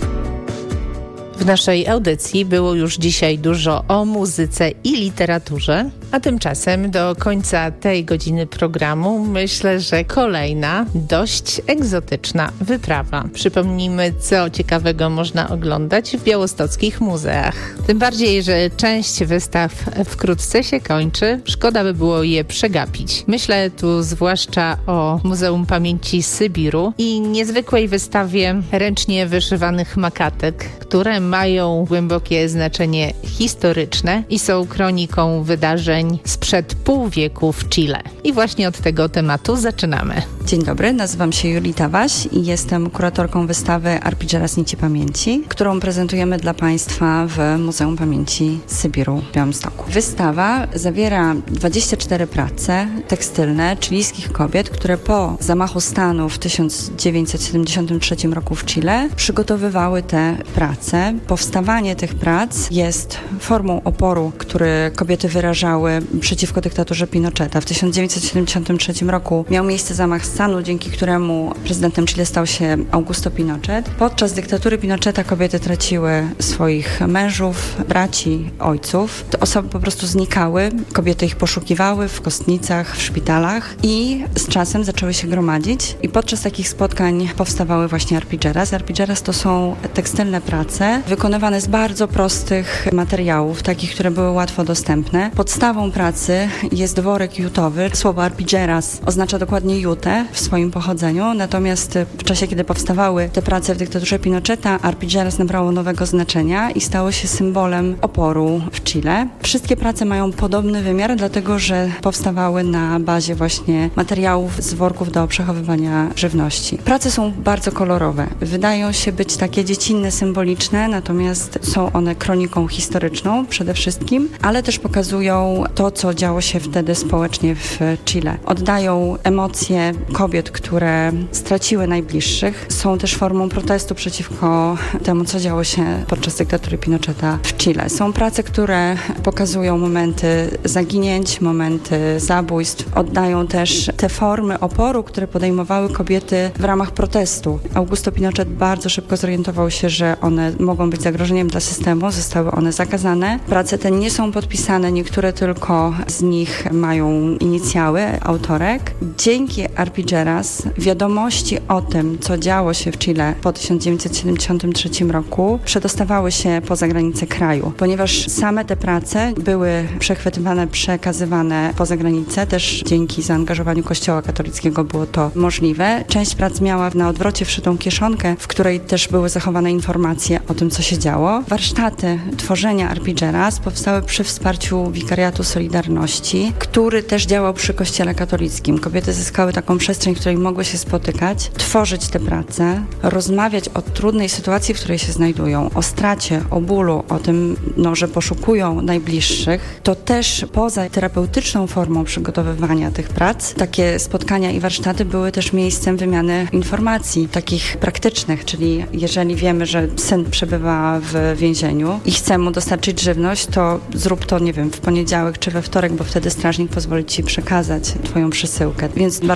W naszej audycji było już dzisiaj dużo o muzyce i literaturze, a tymczasem do końca tej godziny programu myślę, że kolejna dość egzotyczna wyprawa. Przypomnijmy, co ciekawego można oglądać w białostockich muzeach. Tym bardziej, że część wystaw wkrótce się kończy. Szkoda by było je przegapić. Myślę tu zwłaszcza o Muzeum Pamięci Sybiru i niezwykłej wystawie ręcznie wyszywanych makatek, które mają głębokie znaczenie historyczne i są kroniką wydarzeń sprzed pół wieku w Chile. I właśnie od tego tematu zaczynamy. Dzień dobry, nazywam się Julita Waś i jestem kuratorką wystawy Arpidżeras Nici Pamięci, którą prezentujemy dla Państwa w Muzeum Pamięci Sybiru w Białymstoku. Wystawa zawiera dwadzieścia cztery prace tekstylne chilijskich kobiet, które po zamachu stanu w tysiąc dziewięćset siedemdziesiątym trzecim roku w Chile przygotowywały te prace. Powstawanie tych prac jest formą oporu, który kobiety wyrażały przeciwko dyktaturze Pinocheta. W tysiąc dziewięćset siedemdziesiątym trzecim roku miał miejsce zamach stanu, dzięki któremu prezydentem Chile stał się Augusto Pinochet. Podczas dyktatury Pinocheta kobiety traciły swoich mężów, braci, ojców. Te osoby po prostu znikały, kobiety ich poszukiwały w kostnicach, w szpitalach i z czasem zaczęły się gromadzić i podczas takich spotkań powstawały właśnie arpidżeras. Arpidżeras to są tekstylne prace wykonywane z bardzo prostych materiałów, takich, które były łatwo dostępne. Podstawą pracy jest worek jutowy. Słowo arpidżeras oznacza dokładnie jutę w swoim pochodzeniu, natomiast w czasie, kiedy powstawały te prace w dyktaturze Pinocheta, arpidżeras nabrało nowego znaczenia i stało się symbolem oporu w Chile. Wszystkie prace mają podobny wymiar, dlatego że powstawały na bazie właśnie materiałów z worków do przechowywania żywności. Prace są bardzo kolorowe. Wydają się być takie dziecinne, symboliczne, natomiast są one kroniką historyczną przede wszystkim, ale też pokazują to, co działo się wtedy społecznie w Chile. Oddają emocje kobiet, które straciły najbliższych. Są też formą protestu przeciwko temu, co działo się podczas dyktatury Pinocheta w Chile. Są prace, które pokazują momenty zaginięć, momenty zabójstw. Oddają też te formy oporu, które podejmowały kobiety w ramach protestu. Augusto Pinochet bardzo szybko zorientował się, że one mogą być zagrożeniem dla systemu. Zostały one zakazane. Prace te nie są podpisane, niektóre tylko z nich mają inicjały autorek. Dzięki arpidżeras wiadomości o tym, co działo się w Chile po tysiąc dziewięćset siedemdziesiątym trzecim roku przedostawały się poza granice kraju, ponieważ same te prace były przechwytywane, przekazywane poza granicę. Też dzięki zaangażowaniu Kościoła katolickiego było to możliwe. Część prac miała na odwrocie wszytą kieszonkę, w której też były zachowane informacje o tym, co się działo. Warsztaty tworzenia arpidżeras powstały przy wsparciu Wikariatu Solidarności, który też działał przy Kościele katolickim. Kobiety zyskały taką przestrzeń, w której mogły się spotykać, tworzyć te prace, rozmawiać o trudnej sytuacji, w której się znajdują, o stracie, o bólu, o tym, no, że poszukują najbliższych. To też poza terapeutyczną formą przygotowywania tych prac, takie spotkania i warsztaty były też miejscem wymiany informacji, takich praktycznych, czyli jeżeli wiemy, że syn przebywa w więzieniu i chce mu dostarczyć żywność, to zrób to, nie wiem, w poniedziałek czy we wtorek, bo wtedy strażnik pozwoli ci przekazać twoją przesyłkę. Więc warsztaty miały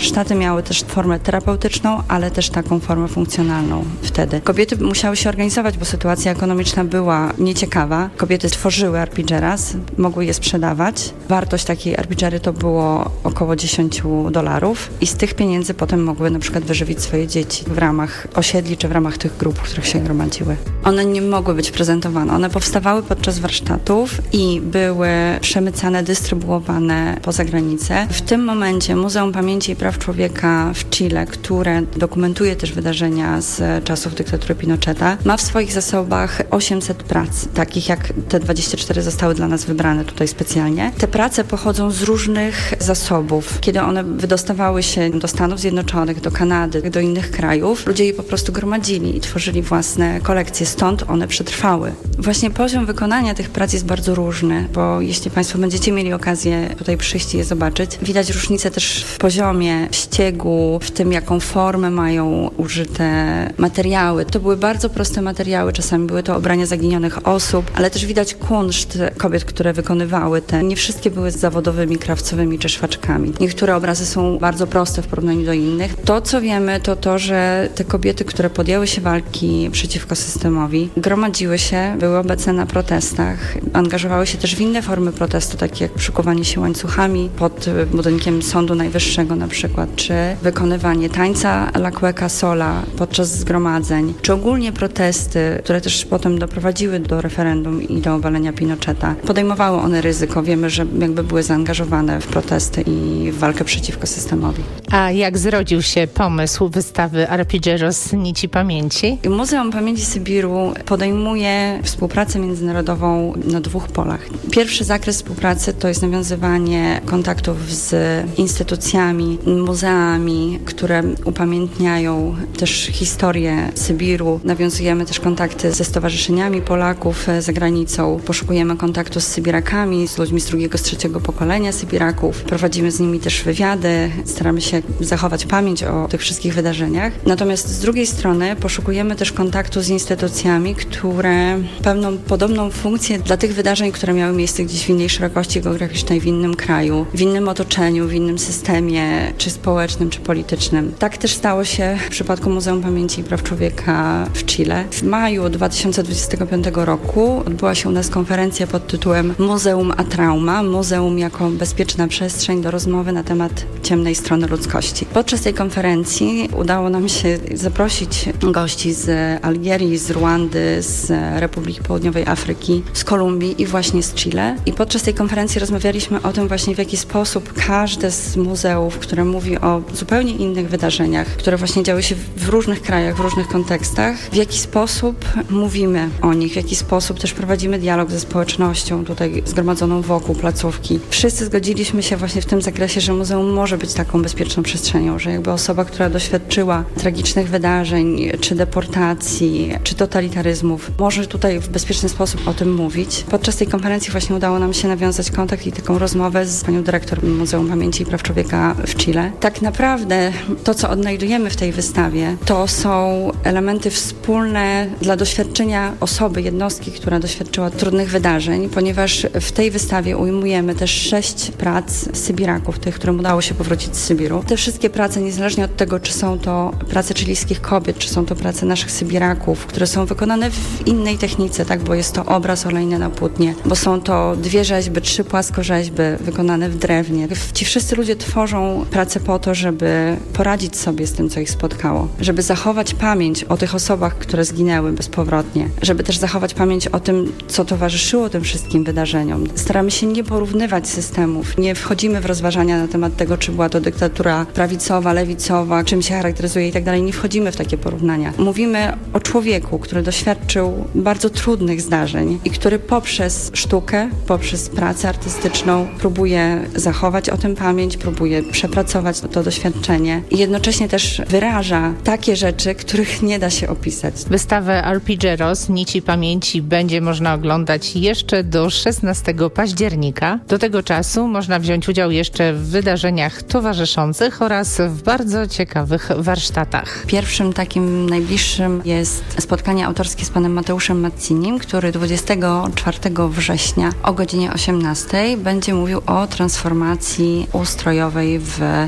miały też formę terapeutyczną, ale też taką formę funkcjonalną wtedy. Kobiety musiały się organizować, bo sytuacja ekonomiczna była nieciekawa. Kobiety tworzyły arpiggeras, mogły je sprzedawać. Wartość takiej arpiggery to było około dziesięć dolarów i z tych pieniędzy potem mogły na przykład wyżywić swoje dzieci w ramach osiedli czy w ramach tych grup, w których się gromadziły. One nie mogły być prezentowane. One powstawały podczas warsztatów i były przemycane, dystrybuowane poza granicę. W tym momencie Muzeum Pamięci i Praw Człowieka w Chile, które dokumentuje też wydarzenia z czasów dyktatury Pinocheta, ma w swoich zasobach osiemset prac, takich jak te dwadzieścia cztery zostały dla nas wybrane tutaj specjalnie. Te prace pochodzą z różnych zasobów. Kiedy one wydostawały się do Stanów Zjednoczonych, do Kanady, do innych krajów, ludzie je po prostu gromadzili i tworzyli własne kolekcje, stąd one przetrwały. Właśnie poziom wykonania tych prac jest bardzo różny, bo jeśli Państwo będziecie mieli okazję tutaj przyjść i je zobaczyć, widać różnicę też w poziomie ściegu, w tym jaką formę mają użyte materiały. To były bardzo proste materiały, czasami były to ubrania zaginionych osób, ale też widać kunszt kobiet, które wykonywały te. Nie wszystkie były zawodowymi krawcowymi czy szwaczkami. Niektóre obrazy są bardzo proste w porównaniu do innych. To, co wiemy, to to, że te kobiety, które podjęły się walki przeciwko systemowi, gromadziły się, były obecne na protestach, angażowały się też w inne formy protestu, takie jak przykuwanie się łańcuchami pod budynkiem Sądu Najwyższego na przykład, czy wykonywanie tańca La Cueca Sola podczas zgromadzeń, czy ogólnie protesty, które też potem doprowadziły do referendum i do obalenia Pinocheta. Podejmowały one ryzyko. Wiemy, że jakby były zaangażowane w protesty i w walkę przeciwko systemowi. A jak zrodził się pomysł wystawy Arpiggeros Nici Pamięci? Muzeum Pamięci Sybiru podejmuje współpracę międzynarodową na dwóch polach. Pierwszy zakres współpracy to jest nawiązywanie kontaktów z instytucjami, muzeami, które upamiętniają też historię Sybiru. Nawiązujemy też kontakty ze stowarzyszeniami Polaków za granicą. Poszukujemy kontaktu z Sybirakami, z ludźmi z drugiego, z trzeciego pokolenia Sybiraków. Prowadzimy z nimi też wywiady. Staramy się zachować pamięć o tych wszystkich wydarzeniach. Natomiast z drugiej strony poszukujemy też kontaktu z instytucjami, które pełnią podobną funkcję dla tych wydarzeń, które miały miejsce gdzieś w innej szerokości geograficznej, w innym kraju, w innym otoczeniu, w innym systemie, czy społecznym, czy politycznym. Tak też stało się w przypadku Muzeum Pamięci i Praw Człowieka w Chile. W maju dwa tysiące dwudziestego piątego roku odbyła się u nas konferencja pod tytułem Muzeum a Trauma. Muzeum jako bezpieczna przestrzeń do rozmowy na temat ciemnej strony ludzkości. Podczas tej konferencji udało nam się zaprosić gości z Algierii, z Ruandy, z Republiki Południowej Afryki, z Kolumbii i właśnie z Chile. I podczas tej konferencji rozmawialiśmy o tym właśnie, w jaki sposób każde z muzeów, które mówi o zupełnie innych wydarzeniach, które właśnie działy się w różnych krajach, w różnych kontekstach, w jaki sposób mówimy o nich, w jaki sposób też prowadzimy dialog ze społecznością tutaj zgromadzoną wokół placówki. Wszyscy zgodziliśmy się właśnie w tym zakresie, że muzeum może być taką bezpieczną przestrzenią, że jakby osoba, która doświadczyła tragicznych wydarzeń, czy deportacji, czy totalitaryzmów, może tutaj w bezpieczny sposób o tym mówić. Podczas tej konferencji właśnie udało nam się nawiązać kontakt i taką rozmowę z panią dyrektor Muzeum Pamięci i Praw Człowieka w Chile. Tak naprawdę to, co odnajdujemy w tej wystawie, to są elementy wspólne dla doświadczenia osoby, jednostki, która doświadczyła trudnych wydarzeń, ponieważ w tej wystawie ujmujemy też sześć prac Sybiraków, tych, którym udało się powrócić z Sybiru. Te wszystkie prace, niezależnie od tego, czy są to prace chilijskich kobiet, czy są to prace naszych Sybiraków, które są wykonane w innej technice, tak, bo jest to obraz olejny na płótnie, bo są to dwie rzeźby, trzy płaskorzeźby wykonane w drewnie. Ci wszyscy ludzie tworzą pracę po to, żeby poradzić sobie z tym, co ich spotkało, żeby zachować pamięć o tych osobach, które zginęły bezpowrotnie, żeby też zachować pamięć o tym, co towarzyszyło tym wszystkim wydarzeniom. Staramy się nie porównywać systemów, nie wchodzimy w rozważania na temat tego, czy była to dyktatura prawicowa, lewicowa, czym się charakteryzuje i tak dalej. Nie wchodzimy w takie porównania. Mówimy o człowieku, który doświadczył bardzo trudnych zdarzeń i który poprzez sztukę, poprzez pracę artystyczną próbuje zachować o tym pamięć, próbuje przepracować to doświadczenie i jednocześnie też wyraża takie rzeczy, których nie da się opisać. Wystawę Arpiggeros Nici Pamięci będzie można oglądać jeszcze do szesnastego października. Do tego czasu można wziąć udział jeszcze w wydarzeniach towarzyszących oraz w bardzo ciekawych warsztatach. Pierwszym takim najbliższym jest spotkanie autorskie z panem Mateuszem Mazzinim, który dwudziestego czwartego września o godzinie osiemnastej będzie mówił o transformacji ustrojowej w Polsce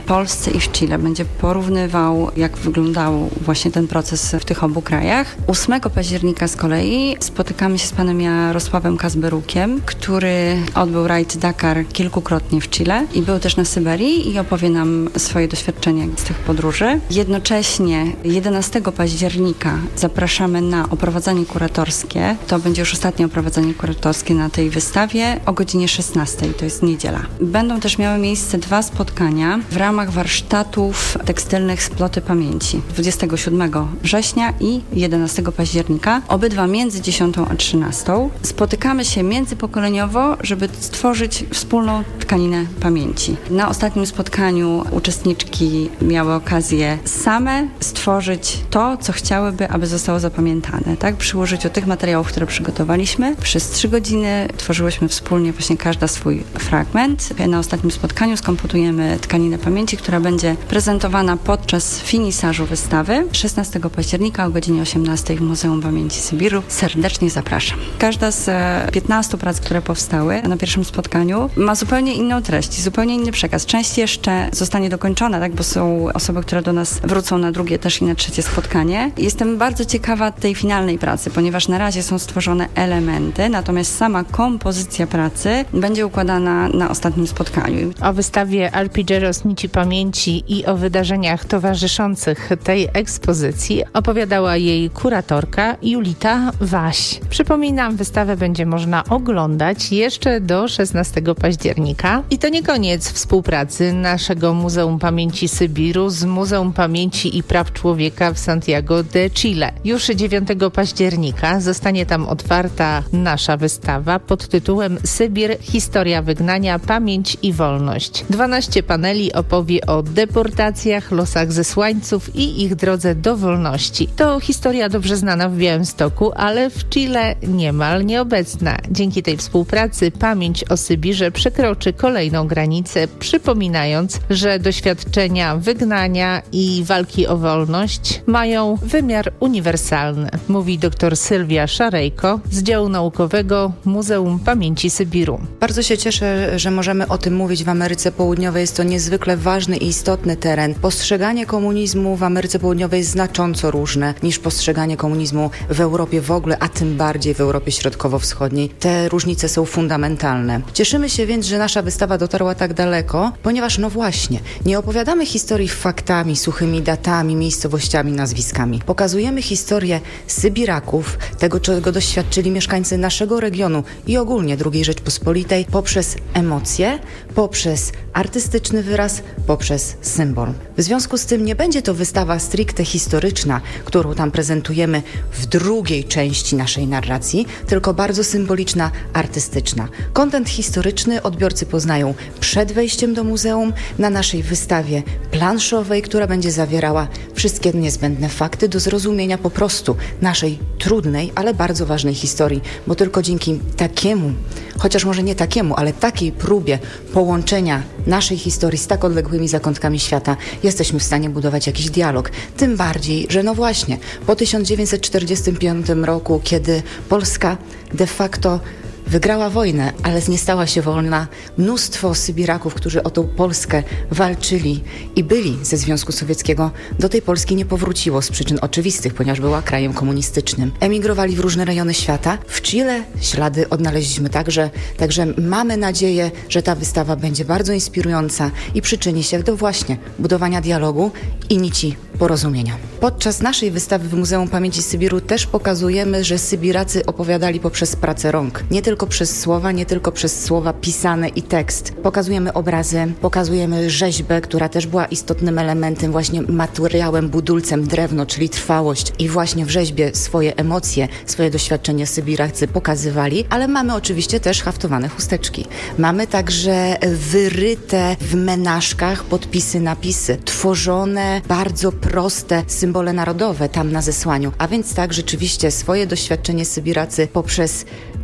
Polsce i w Chile. Będzie porównywał, jak wyglądał właśnie ten proces w tych obu krajach. ósmego października z kolei spotykamy się z panem Jarosławem Kazberukiem, który odbył rajd Dakar kilkukrotnie w Chile i był też na Syberii i opowie nam swoje doświadczenia z tych podróży. Jednocześnie jedenastego października zapraszamy na oprowadzanie kuratorskie. To będzie już ostatnie oprowadzanie kuratorskie na tej wystawie o godzinie szesnastej, to jest niedziela. Będą też miały miejsce dwa spotkania w ramach warsztatów tekstylnych Sploty Pamięci dwudziestego siódmego września i jedenastego października, obydwa między dziesiątą a trzynastą. Spotykamy się międzypokoleniowo, żeby stworzyć wspólną tkaninę pamięci. Na ostatnim spotkaniu uczestniczki miały okazję same stworzyć to, co chciałyby, aby zostało zapamiętane. Tak? Przy użyciu tych materiałów, które przygotowaliśmy, przez trzy godziny tworzyłyśmy wspólnie właśnie każda swój fragment. Na ostatnim spotkaniu skomputujemy tkaninę pamięci, która będzie prezentowana podczas finisażu wystawy szesnastego października o godzinie osiemnastej w Muzeum Pamięci Sybiru. Serdecznie zapraszam. Każda z piętnastu prac, które powstały na pierwszym spotkaniu, ma zupełnie inną treść, zupełnie inny przekaz. Część jeszcze zostanie dokończona, tak, bo są osoby, które do nas wrócą na drugie też i na trzecie spotkanie. Jestem bardzo ciekawa tej finalnej pracy, ponieważ na razie są stworzone elementy, natomiast sama kompozycja pracy będzie układana na ostatnim spotkaniu. O wystawie Arpilleros Nici Pamięci i o wydarzeniach towarzyszących tej ekspozycji opowiadała jej kuratorka Julita Waś. Przypominam, wystawę będzie można oglądać jeszcze do szesnastego października. I to nie koniec współpracy naszego Muzeum Pamięci Sybiru z Muzeum Pamięci i Praw Człowieka w Santiago de Chile. Już dziewiątego października zostanie tam otwarta nasza wystawa pod tytułem Sybir – Historia wygnania, pamięć i wolność. dwanaście paneli opowie o deportacjach, losach zesłańców i ich drodze do wolności. To historia dobrze znana w Białymstoku, ale w Chile niemal nieobecna. Dzięki tej współpracy pamięć o Sybirze przekroczy kolejną granicę, przypominając, że doświadczenia wygnania i walki o wolność mają wymiar uniwersalny, mówi dr Sylwia Szarejko z działu naukowego Muzeum Pamięci Sybiru. Bardzo się cieszę, że możemy o tym mówić w Ameryce Południowej. Jest to niezwykle ważny i istotny teren. Postrzeganie komunizmu w Ameryce Południowej jest znacząco różne niż postrzeganie komunizmu w Europie w ogóle, a tym bardziej w Europie Środkowo-Wschodniej. Te różnice są fundamentalne. Cieszymy się więc, że nasza wystawa dotarła tak daleko, ponieważ no właśnie, nie opowiadamy historii faktami, suchymi datami, miejscowościami, nazwiskami. Pokazujemy historię Sybiraków, tego, czego doświadczyli mieszkańcy naszego regionu i ogólnie drugiej Rzeczpospolitej poprzez emocje, poprzez artystyczny wyraz, poprzez symbol. W związku z tym nie będzie to wystawa stricte historyczna, którą tam prezentujemy w drugiej części naszej narracji, tylko bardzo symboliczna, artystyczna. Kontent historyczny odbiorcy poznają przed wejściem do muzeum na naszej wystawie planszowej, która będzie zawierała wszystkie niezbędne fakty do zrozumienia po prostu naszej trudnej, ale bardzo ważnej historii, bo tylko dzięki takiemu, chociaż może nie takiemu, ale takiej próbie połączenia naszej historii z tak odległymi zakątkami świata jesteśmy w stanie budować jakiś dialog. Tym bardziej, że no właśnie, po tysiąc dziewięćset czterdziestym piątym roku, kiedy Polska de facto wygrała wojnę, ale nie stała się wolna. Mnóstwo Sybiraków, którzy o tą Polskę walczyli i byli ze Związku Sowieckiego, do tej Polski nie powróciło z przyczyn oczywistych, ponieważ była krajem komunistycznym. Emigrowali w różne rejony świata. W Chile ślady odnaleźliśmy także, także mamy nadzieję, że ta wystawa będzie bardzo inspirująca i przyczyni się do właśnie budowania dialogu i nici porozumienia. Podczas naszej wystawy w Muzeum Pamięci Sybiru też pokazujemy, że Sybiracy opowiadali poprzez pracę rąk. Nie tylko przez słowa, nie tylko przez słowa pisane i tekst. Pokazujemy obrazy, pokazujemy rzeźbę, która też była istotnym elementem, właśnie materiałem, budulcem, drewno, czyli trwałość. I właśnie w rzeźbie swoje emocje, swoje doświadczenia Sybiracy pokazywali, ale mamy oczywiście też haftowane chusteczki. Mamy także wyryte w menażkach podpisy, napisy, tworzone bardzo proste symbole narodowe tam na zesłaniu. A więc tak, rzeczywiście swoje doświadczenie Sybiracy poprzez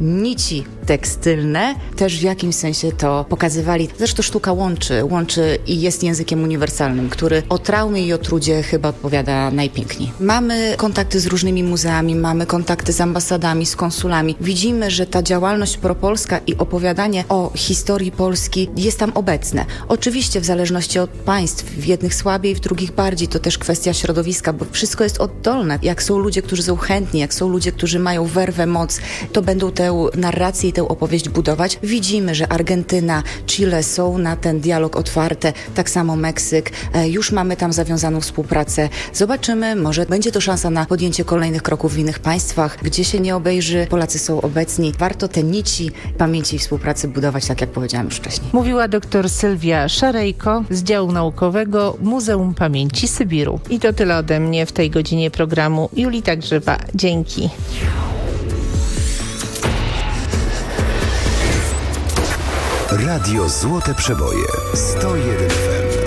nici tekstylne też w jakimś sensie to pokazywali. Zresztą sztuka łączy, łączy i jest językiem uniwersalnym, który o traumie i o trudzie chyba odpowiada najpiękniej. Mamy kontakty z różnymi muzeami, mamy kontakty z ambasadami, z konsulami. Widzimy, że ta działalność propolska i opowiadanie o historii Polski jest tam obecne. Oczywiście w zależności od państw, w jednych słabiej, w drugich bardziej, to też kwestia środowiska, bo wszystko jest oddolne. Jak są ludzie, którzy są chętni, jak są ludzie, którzy mają werwę, moc, to będą tę narrację i tę opowieść budować. Widzimy, że Argentyna, Chile są na ten dialog otwarte, tak samo Meksyk. Już mamy tam zawiązaną współpracę. Zobaczymy, może będzie to szansa na podjęcie kolejnych kroków w innych państwach, gdzie się nie obejrzy. Polacy są obecni. Warto te nici pamięci i współpracy budować, tak jak powiedziałam już wcześniej. Mówiła dr Sylwia Szarejko z działu naukowego Muzeum Pamięci Sybiru. I to tyle ode mnie w tej godzinie programu. Julita Grzywa. Dzięki. Radio Złote Przeboje sto jeden.